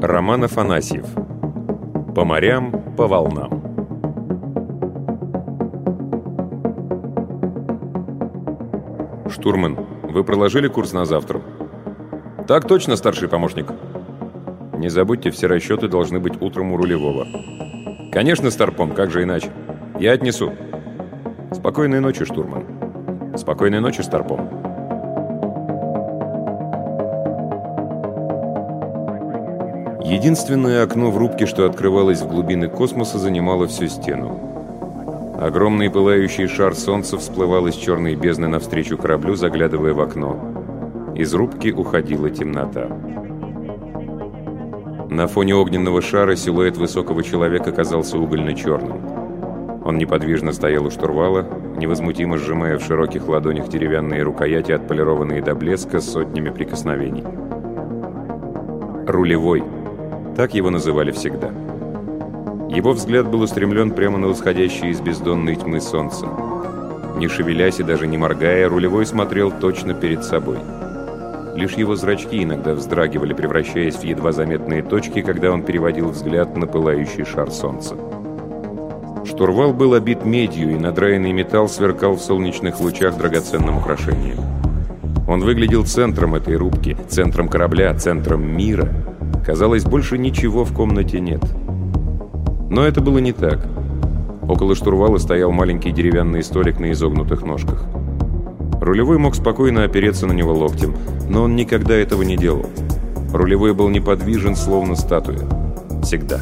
Роман Афанасьев. По морям, по волнам. Штурман, вы проложили курс на завтра? Так точно, старший помощник. Не забудьте, все расчеты должны быть утром у рулевого. Конечно, старпом, как же иначе? Я отнесу. Спокойной ночи, штурман. Спокойной ночи, старпом. Единственное окно в рубке, что открывалось в глубины космоса, занимало всю стену. Огромный пылающий шар солнца всплывал из черной бездны навстречу кораблю, заглядывая в окно. Из рубки уходила темнота. На фоне огненного шара силуэт высокого человека казался угольно-черным. Он неподвижно стоял у штурвала, невозмутимо сжимая в широких ладонях деревянные рукояти, отполированные до блеска сотнями прикосновений. Рулевой. Так его называли всегда. Его взгляд был устремлен прямо на восходящее из бездонной тьмы солнце. Не шевелясь и даже не моргая, рулевой смотрел точно перед собой. Лишь его зрачки иногда вздрагивали, превращаясь в едва заметные точки, когда он переводил взгляд на пылающий шар солнца. Штурвал был обит медью, и надраенный металл сверкал в солнечных лучах драгоценным украшением. Он выглядел центром этой рубки, центром корабля, центром мира. Казалось, больше ничего в комнате нет. Но это было не так. Около штурвала стоял маленький деревянный столик на изогнутых ножках. Рулевой мог спокойно опереться на него локтем, но он никогда этого не делал. Рулевой был неподвижен, словно статуя. Всегда.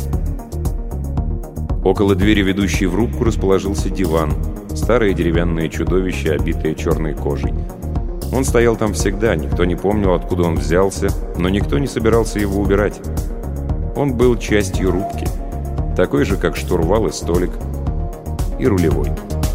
Около двери, ведущей в рубку, расположился диван. Старое деревянное чудовище, обитое черной кожей. Он стоял там всегда, никто не помнил, откуда он взялся, но никто не собирался его убирать. Он был частью рубки, такой же, как штурвал и столик, и рулевой.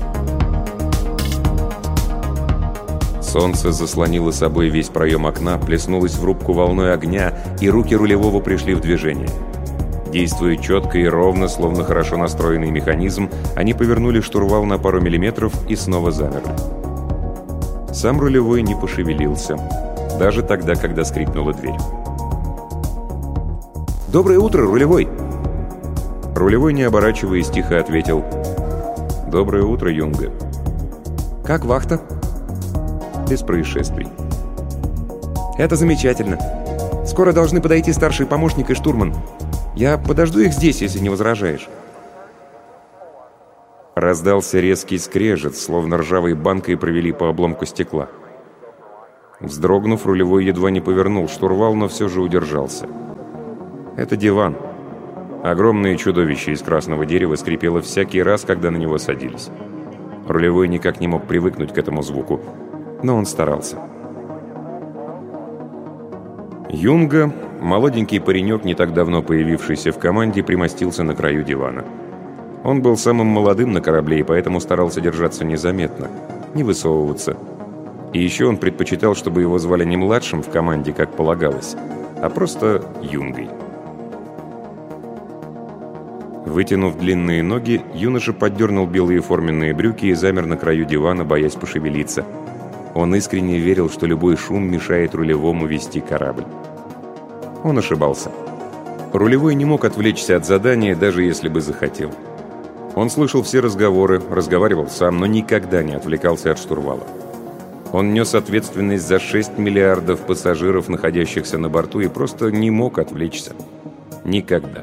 Солнце заслонило собой весь проем окна, плеснулось в рубку волной огня, и руки рулевого пришли в движение. Действуя четко и ровно, словно хорошо настроенный механизм, они повернули штурвал на пару миллиметров и снова замерли. Сам рулевой не пошевелился, даже тогда, когда скрипнула дверь. «Доброе утро, рулевой!» Рулевой, не оборачиваясь, тихо ответил: «Доброе утро, Юнга». «Как вахта?» «Без происшествий». «Это замечательно. Скоро должны подойти старший помощник и штурман. Я подожду их здесь, если не возражаешь». Раздался резкий скрежет, словно ржавой банкой провели по обломку стекла. Вздрогнув, рулевой едва не повернул штурвал, но все же удержался. Это диван. Огромное чудовище из красного дерева скрипело всякий раз, когда на него садились. Рулевой никак не мог привыкнуть к этому звуку, но он старался. Юнга, молоденький паренек, не так давно появившийся в команде, примостился на краю дивана. Он был самым молодым на корабле и поэтому старался держаться незаметно, не высовываться. И еще он предпочитал, чтобы его звали не младшим в команде, как полагалось, а просто Юнгой. Вытянув длинные ноги, юноша поддернул белые форменные брюки и замер на краю дивана, боясь пошевелиться. Он искренне верил, что любой шум мешает рулевому вести корабль. Он ошибался. Рулевой не мог отвлечься от задания, даже если бы захотел. Он слышал все разговоры, разговаривал сам, но никогда не отвлекался от штурвала. Он нес ответственность за 6 миллиардов пассажиров, находящихся на борту, и просто не мог отвлечься. Никогда.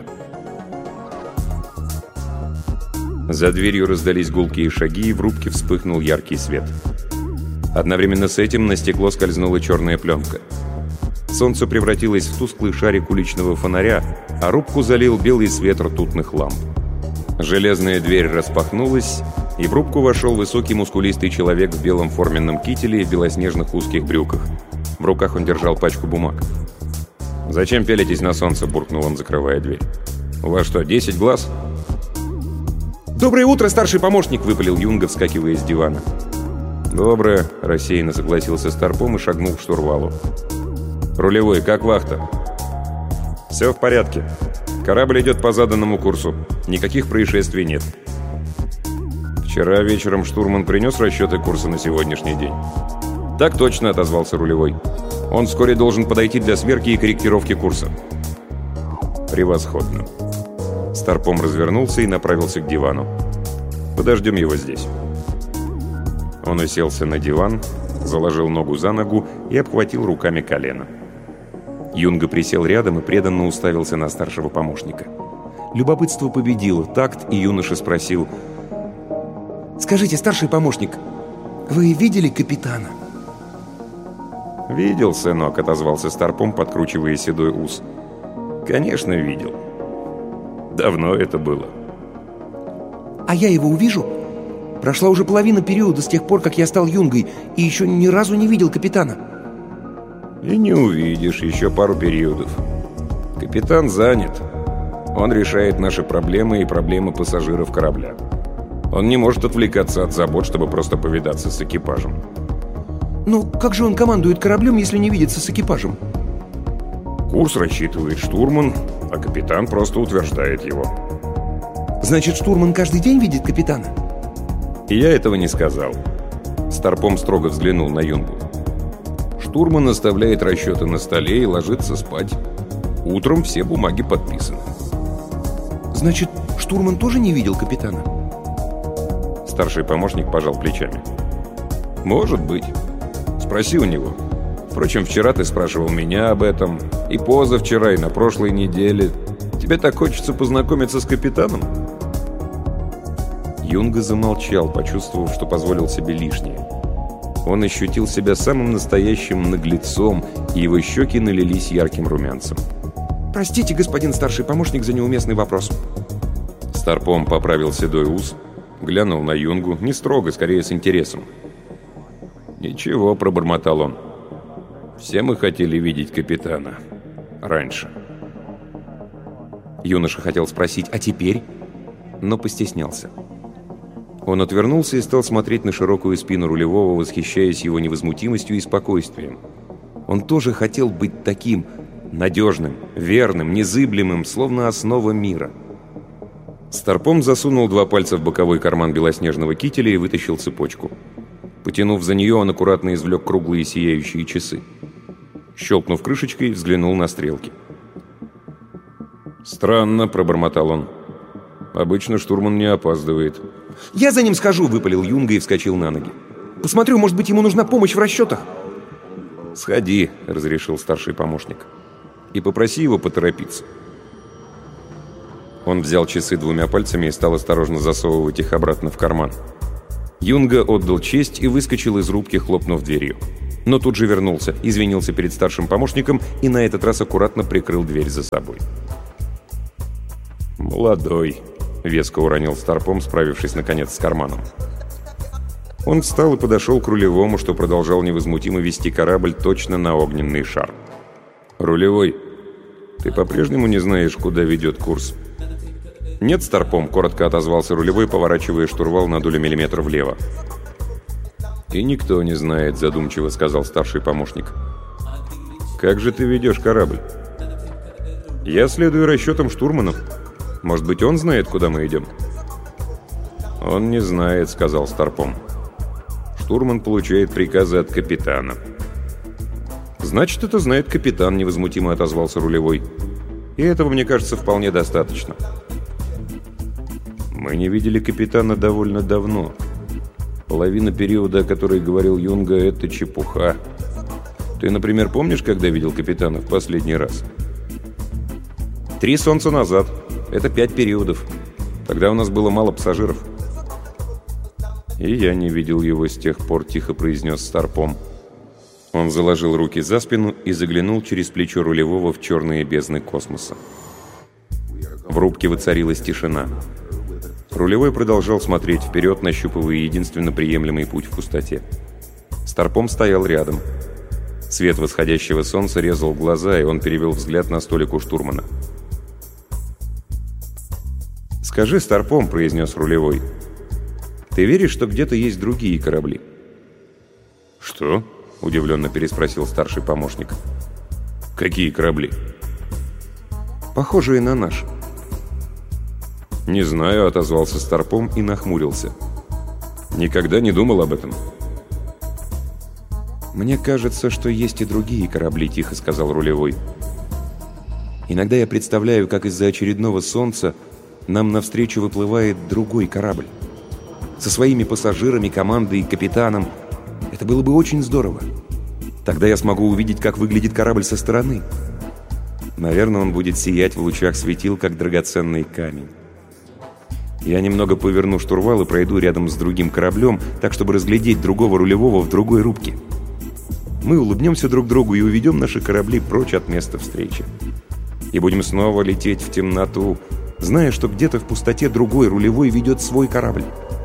За дверью раздались гулкие шаги, и в рубке вспыхнул яркий свет. Одновременно с этим на стекло скользнула черная пленка. Солнце превратилось в тусклый шарик уличного фонаря, а рубку залил белый свет ртутных ламп. Железная дверь распахнулась, и в рубку вошел высокий мускулистый человек в белом форменном кителе и в белоснежных узких брюках. В руках он держал пачку бумаг. «Зачем пялитесь на солнце?» – буркнул он, закрывая дверь. «У вас что, 10 глаз?» «Доброе утро, старший помощник!» – выпалил Юнга, вскакивая с дивана. «Доброе», – рассеянно согласился старпом и шагнул к штурвалу. «Рулевой, как вахта?» «Все в порядке. Корабль идет по заданному курсу. Никаких происшествий нет». «Вчера вечером штурман принес расчеты курса на сегодняшний день?» «Так точно», — отозвался рулевой. «Он вскоре должен подойти для сверки и корректировки курса». «Превосходно». Старпом развернулся и направился к дивану. «Подождем его здесь». Он уселся на диван, заложил ногу за ногу и обхватил руками колено. Юнга присел рядом и преданно уставился на старшего помощника. Любопытство победило такт, и юноша спросил: «Скажите, старший помощник, вы видели капитана?» «Видел, сынок», — отозвался Старпом, подкручивая седой ус. «Конечно, видел. Давно это было». «А я его увижу? Прошла уже половина периода с тех пор, как я стал юнгой, и еще ни разу не видел капитана». «И не увидишь еще пару периодов. Капитан занят. Он решает наши проблемы и проблемы пассажиров корабля. Он не может отвлекаться от забот, чтобы просто повидаться с экипажем». «Ну, как же он командует кораблем, если не видится с экипажем?» «Курс рассчитывает штурман, а капитан просто утверждает его». «Значит, штурман каждый день видит капитана?» «Я этого не сказал». Старпом строго взглянул на Юнгу. «Штурман оставляет расчеты на столе и ложится спать. Утром все бумаги подписаны». «Значит, штурман тоже не видел капитана?» Старший помощник пожал плечами. «Может быть. Спроси у него. Впрочем, вчера ты спрашивал меня об этом, и позавчера, и на прошлой неделе. Тебе так хочется познакомиться с капитаном?» Юнга замолчал, почувствовав, что позволил себе лишнее. Он ощутил себя самым настоящим наглецом, и его щеки налились ярким румянцем. «Простите, господин старший помощник, за неуместный вопрос». Старпом поправил седой ус, глянул на Юнгу, не строго, скорее с интересом. «Ничего», — пробормотал он. «Все мы хотели видеть капитана. Раньше». Юноша хотел спросить: «А теперь?» Но постеснялся. Он отвернулся и стал смотреть на широкую спину рулевого, восхищаясь его невозмутимостью и спокойствием. Он тоже хотел быть таким, надежным, верным, незыблемым, словно основа мира. Старпом засунул 2 пальца в боковой карман белоснежного кителя и вытащил цепочку. Потянув за нее, он аккуратно извлек круглые сияющие часы. Щелкнув крышечкой, взглянул на стрелки. «Странно», — пробормотал он. «Обычно штурман не опаздывает». «Я за ним схожу», — выпалил Юнга и вскочил на ноги. «Посмотрю, может быть, ему нужна помощь в расчетах». «Сходи», — разрешил старший помощник. «И попроси его поторопиться». Он взял часы 2 пальцами и стал осторожно засовывать их обратно в карман. Юнга отдал честь и выскочил из рубки, хлопнув дверью. Но тут же вернулся, извинился перед старшим помощником и на этот раз аккуратно прикрыл дверь за собой. «Молодой», — веско уронил Старпом, справившись наконец с карманом. Он встал и подошел к рулевому, что продолжал невозмутимо вести корабль точно на огненный шар. «Рулевой, ты по-прежнему не знаешь, куда ведет курс?» «Нет, Старпом», — коротко отозвался рулевой, поворачивая штурвал на долю миллиметра влево. «И никто не знает», — задумчиво сказал старший помощник. «Как же ты ведешь корабль?» «Я следую расчетам штурмана. Может быть, он знает, куда мы идем?» «Он не знает», — сказал Старпом. «Штурман получает приказы от капитана». «Значит, это знает капитан», — невозмутимо отозвался рулевой. «И этого, мне кажется, вполне достаточно». «Мы не видели капитана довольно давно. Половина периода, о которой говорил Юнга, — это чепуха. Ты, например, помнишь, когда видел капитана в последний раз?» 3 солнца назад. Это 5 периодов. Тогда у нас было мало пассажиров». «И я не видел его с тех пор», — тихо произнес Старпом. Он заложил руки за спину и заглянул через плечо рулевого в черные бездны космоса. В рубке воцарилась тишина. Рулевой продолжал смотреть вперед, нащупывая единственно приемлемый путь в пустоте. Старпом стоял рядом. Свет восходящего солнца резал глаза, и он перевел взгляд на столик у штурмана. «Скажи, Старпом», — произнес рулевой, — «ты веришь, что где-то есть другие корабли?» «Что?» — удивленно переспросил старший помощник. «Какие корабли?» «Похожие на наш». «Не знаю», — отозвался Старпом и нахмурился. «Никогда не думал об этом». «Мне кажется, что есть и другие корабли», — тихо сказал рулевой. Иногда я представляю, как из-за очередного солнца нам навстречу выплывает другой корабль. Со своими пассажирами, командой и капитаном. Это было бы очень здорово. Тогда я смогу увидеть, как выглядит корабль со стороны. Наверное, он будет сиять в лучах светил, как драгоценный камень. Я немного поверну штурвал и пройду рядом с другим кораблем, так, чтобы разглядеть другого рулевого в другой рубке. Мы улыбнемся друг другу и уведем наши корабли прочь от места встречи. И будем снова лететь в темноту, зная, что где-то в пустоте другой рулевой ведет свой корабль.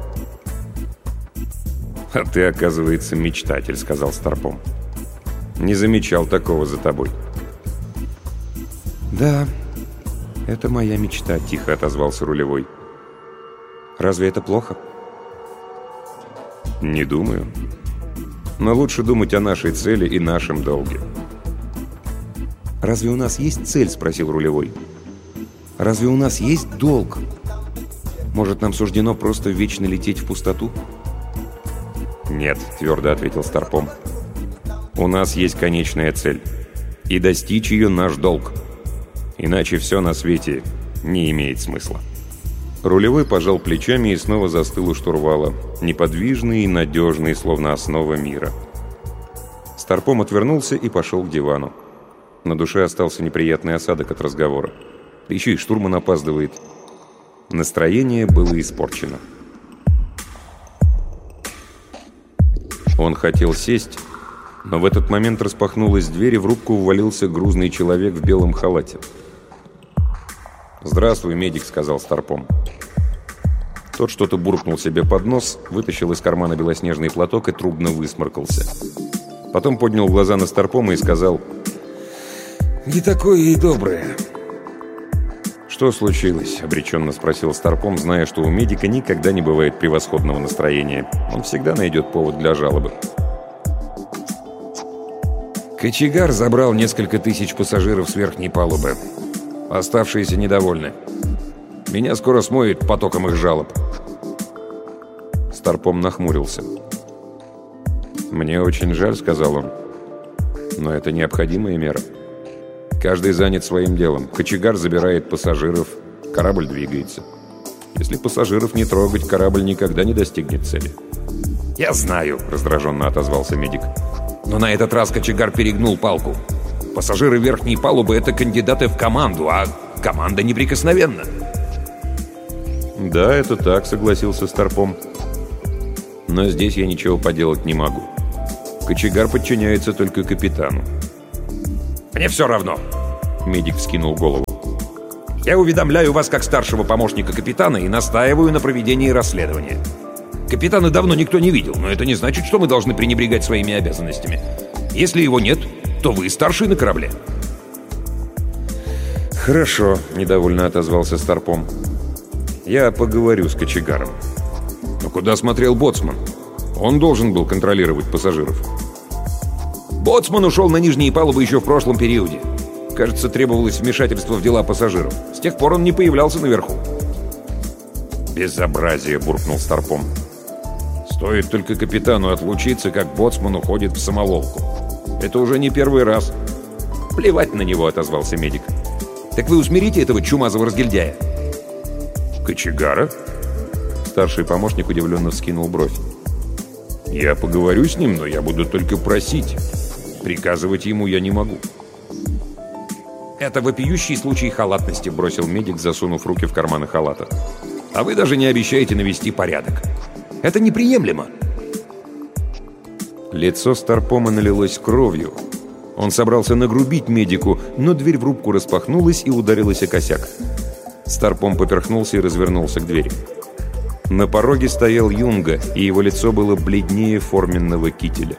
«А ты, оказывается, мечтатель», — сказал Старпом. «Не замечал такого за тобой». «Да, это моя мечта», — тихо отозвался рулевой. «Разве это плохо?» «Не думаю. Но лучше думать о нашей цели и нашем долге». «Разве у нас есть цель?» — спросил рулевой. «Разве у нас есть долг? Может, нам суждено просто вечно лететь в пустоту?» «Нет», — твердо ответил Старпом. «У нас есть конечная цель. И достичь ее наш долг. Иначе все на свете не имеет смысла». Рулевой пожал плечами и снова застыл у штурвала, неподвижный и надежный, словно основа мира. Старпом отвернулся и пошел к дивану. На душе остался неприятный осадок от разговора. Да еще и штурман опаздывает. Настроение было испорчено. Он хотел сесть, но в этот момент распахнулась дверь, и в рубку ввалился грузный человек в белом халате. «Здравствуй, медик», — сказал Старпом. Тот что-то буркнул себе под нос, вытащил из кармана белоснежный платок и трубно высморкался. Потом поднял глаза на Старпома и сказал: «Не такое и доброе». «Что случилось?» — обреченно спросил Старпом, зная, что у медика никогда не бывает превосходного настроения. Он всегда найдет повод для жалобы. «Кочегар забрал несколько тысяч пассажиров с верхней палубы. Оставшиеся недовольны. Меня скоро смоет потоком их жалоб». Старпом нахмурился. «Мне очень жаль», — сказал он. «Но это необходимая мера. Каждый занят своим делом. Кочегар забирает пассажиров, корабль двигается. Если пассажиров не трогать, корабль никогда не достигнет цели». «Я знаю», — раздраженно отозвался медик. «Но на этот раз кочегар перегнул палку. Пассажиры верхней палубы — это кандидаты в команду, а команда неприкосновенна». «Да, это так», — согласился Старпом. «Но здесь я ничего поделать не могу. Кочегар подчиняется только капитану». «Мне все равно», — медик вскинул голову. «Я уведомляю вас как старшего помощника капитана и настаиваю на проведении расследования. Капитана давно никто не видел, но это не значит, что мы должны пренебрегать своими обязанностями. Если его нет, то вы старший на корабле». «Хорошо», — недовольно отозвался Старпом. «Я поговорю с кочегаром». «Но куда смотрел боцман? Он должен был контролировать пассажиров». «Боцман ушел на нижние палубы еще в прошлом периоде. Кажется, требовалось вмешательство в дела пассажиров. С тех пор он не появлялся наверху». «Безобразие», — буркнул Старпом. «Стоит только капитану отлучиться, как боцман уходит в самоловку. Это уже не первый раз». «Плевать на него», — отозвался медик. «Так вы усмирите этого чумазого разгильдяя?» «Кочегара?» Старший помощник удивленно вскинул бровь. «Я поговорю с ним, но я буду только просить. Приказывать ему я не могу». «Это вопиющий случай халатности», — бросил медик, засунув руки в карманы халата. «А вы даже не обещаете навести порядок. Это неприемлемо». Лицо Старпома налилось кровью. Он собрался нагрубить медику, но дверь в рубку распахнулась и ударилась о косяк. Старпом поперхнулся и развернулся к двери. На пороге стоял Юнга, и его лицо было бледнее форменного кителя.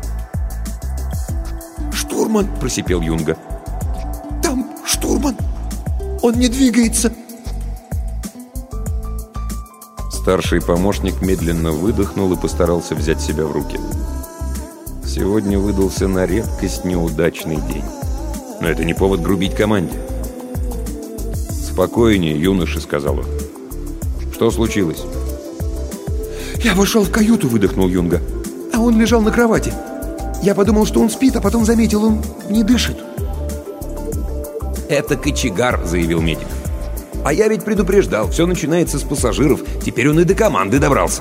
«Штурман!» – просипел Юнга. «Там штурман! Он не двигается!» Старший помощник медленно выдохнул и постарался взять себя в руки. Сегодня выдался на редкость неудачный день. Но это не повод грубить команде. «Спокойнее, юноша», — сказал он. «Что случилось?» «Я вошел в каюту», — выдохнул Юнга. «А он лежал на кровати. Я подумал, что он спит, а потом заметил, он не дышит». «Это кочегар», — заявил медик. «А я ведь предупреждал, все начинается с пассажиров. Теперь он и до команды добрался».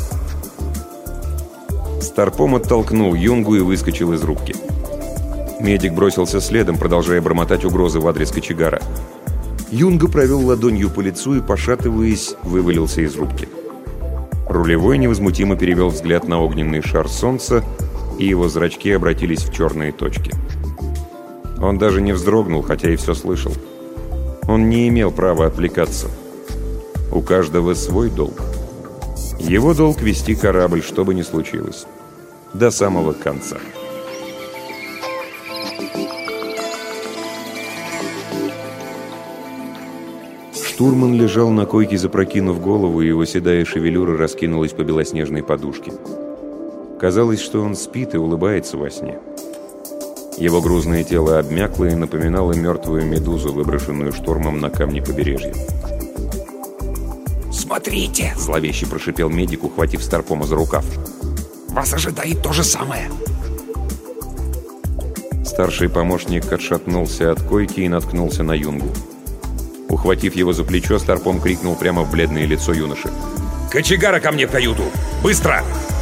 Старпом оттолкнул Юнгу и выскочил из рубки. Медик бросился следом, продолжая бормотать угрозы в адрес кочегара. Юнга провел ладонью по лицу и, пошатываясь, вывалился из рубки. Рулевой невозмутимо перевел взгляд на огненный шар солнца, и его зрачки обратились в черные точки. Он даже не вздрогнул, хотя и все слышал. Он не имел права отвлекаться. У каждого свой долг. Его долг — вести корабль, что бы ни случилось. До самого конца. Штурман лежал на койке, запрокинув голову, и его седая шевелюра раскинулась по белоснежной подушке. Казалось, что он спит и улыбается во сне. Его грузное тело обмякло и напоминало мертвую медузу, выброшенную штормом на камни побережья. «Смотрите!» — зловеще прошипел медик, ухватив Старпома за рукав. «Вас ожидает то же самое!» Старший помощник отшатнулся от койки и наткнулся на Юнгу. Ухватив его за плечо, Старпом крикнул прямо в бледное лицо юноши: «Кочегара ко мне в каюту! Быстро!»